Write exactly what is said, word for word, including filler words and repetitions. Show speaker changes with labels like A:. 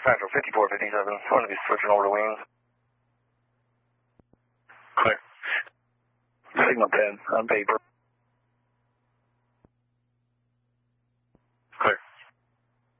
A: Central fifty-four fifty-seven. I'm going to be switching over to wings.
B: Clear.
A: Signal ten on paper.